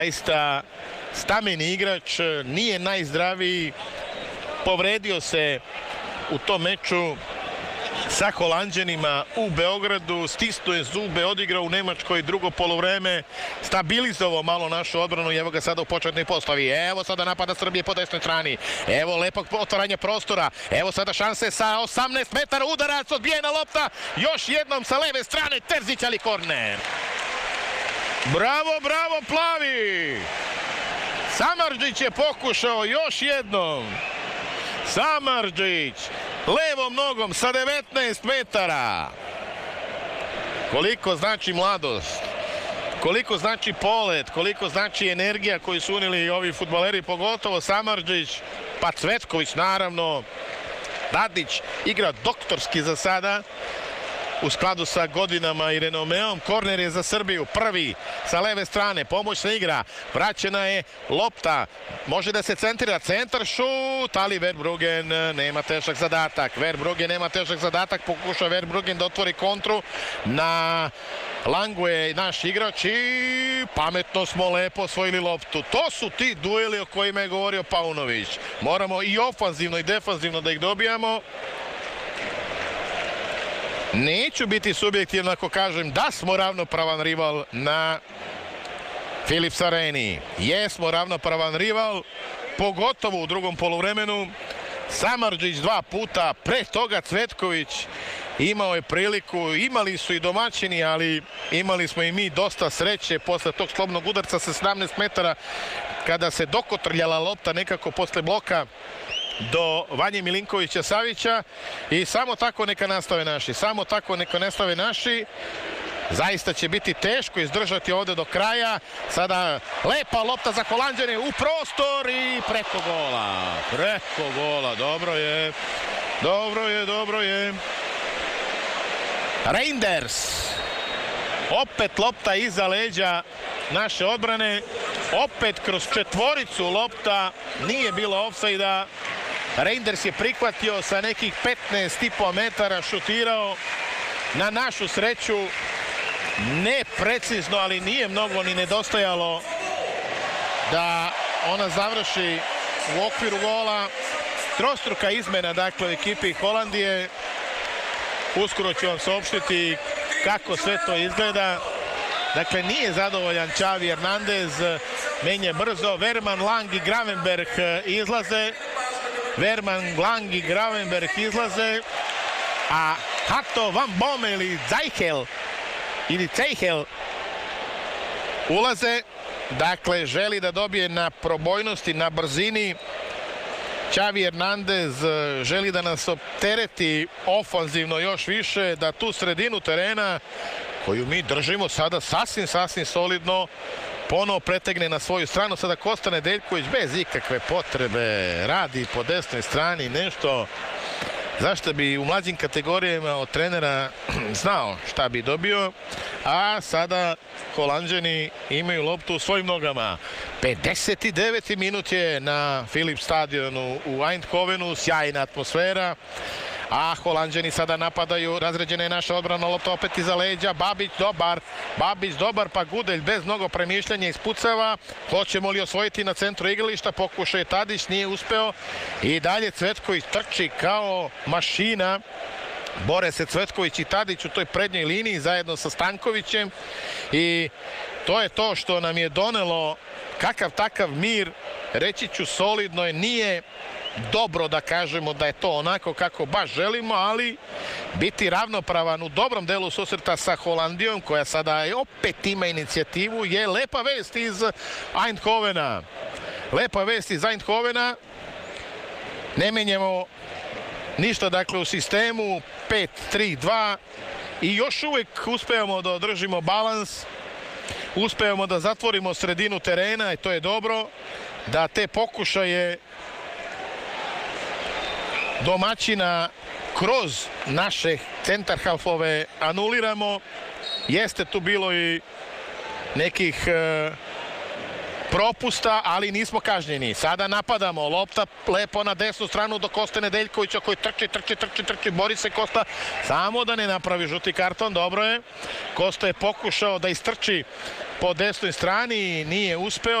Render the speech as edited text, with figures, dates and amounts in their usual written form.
Zaista stameni igrač, nije najzdraviji, povredio se u tom meču sa Holanđanima u Beogradu, stisnuo je zube, odigrao u Nemačkoj drugo poluvreme, stabilizovao malo našu odbranu i evo ga sada u početnoj postavi. Evo sada napada Srbije po desnoj strani, evo lepog otvaranja prostora, evo sada šanse sa 18 metara, udarac, odbijena lopta, još jednom sa leve strane Terzić, ali korner. Bravo, bravo plavi! Samardžić je pokušao još jednom. Samardžić levom nogom sa 19 metara. Koliko znači mladost, koliko znači polet, koliko znači energija koju su unili ovi fudbaleri, pogotovo Samardžić, pa Cvetković naravno. Radić igra doktorski za sada, u skladu sa godinama i renomeom. Korner je za Srbiju, prvi sa leve strane, pomoćna igra, vraćena je lopta, može da se centrira, centar, šut, ali Verbruggen nema težak zadatak. Verbruggen nema težak zadatak, pokuša Verbruggen da otvori kontru na Langue, naš igrač, i pametno smo lepo osvojili loptu. To su ti dueli o kojima je govorio Paunović. Moramo i ofanzivno i defanzivno da ih dobijamo. Neću biti subjektivno ako kažem da smo ravnopravan rival na Philips Areni. Jesmo ravnopravan rival, pogotovo u drugom poluvremenu. Samardžić 2 puta, pre toga Cvetković imao je priliku, imali su i domaćini, ali imali smo i mi dosta sreće posle tog slobodnog udarca sa 17 metara, kada se dokotrljala lopta nekako posle bloka do Vanje Milinkovića Savića, i samo tako neka nastave naši, samo tako neka nastave naši. Zaista će biti teško izdržati ovde do kraja. Sada lepa lopta za Holanđane u prostor i preko gola. Preko gola, dobro je. Dobro je, dobro je. Reinders. Opet lopta iza leđa naše odbrane. Opet kroz četvoricu lopta, nije bilo ofsajda. Reinders je prihvatio sa nekih 15,5 metara, šutirao. Na našu sreću ne precizno, ali nije mnogo ni nedostajalo da ona završi u okviru gola. Trostruka izmena dakle u ekipi Holandije. Uskoro ću vam saopštiti kako sve to izgleda. Dakle, nije zadovoljan Xavi Hernandez, menja brzo. Verman, Lang i Gravenberg izlaze. Verman, Lang i Gravenberg izlaze, a Hato, Van Bommel i Zeichel ulaze. Dakle, želi da dobije na probojnosti, na brzini. Xavi Hernandez želi da nas optereti ofanzivno još više, da tu sredinu terena, koju mi držimo sada sasvim solidno, ponovo pretegne na svoju stranu. Sada Kosta Nedeljković bez ikakve potrebe radi po desnoj strani nešto zašto bi u mlađim kategorijama od trenera znao šta bi dobio, a sada Holanđani imaju loptu u svojim nogama. 59. minut je na Philips stadionu u Eindhovenu, sjajna atmosfera, a Holanđani sada napadaju. Razređena je naša odbrana, lopta opet iza leđa. Babić dobar, pa Gudelj bez mnogo premišljanja ispucava. Hoćemo li osvojiti na centru igrališta? Pokušaj Tadić, nije uspeo. I dalje Cvetković trči kao mašina. Bore se Cvetković i Tadić u toj prednjoj liniji zajedno sa Stankovićem, i to je to što nam je donelo kakav takav mir. Reći ću solidno je, nije dobro da kažemo da je to onako kako baš želimo, ali biti ravnopravan u dobrom delu susreta sa Holandijom, koja sada opet ima inicijativu, je lepa vest iz Eindhovena. Lepa vest iz Eindhovena. Ne menjamo ništa dakle u sistemu 5-3-2 i još uvijek uspevamo da održimo balans, uspevamo da zatvorimo sredinu terena, i to je dobro, da te pokušaje domaćina kroz naše centarhalfove anuliramo. Jeste tu bilo i nekih propusta, ali nismo kažnjeni. Sada napadamo, lopta lepo na desnu stranu do Koste Nedeljkovića, koji trči, bori se Kosta, samo da ne napravi žuti karton. Dobro je, Kosta je pokušao da istrči po desnoj strani, nije uspeo.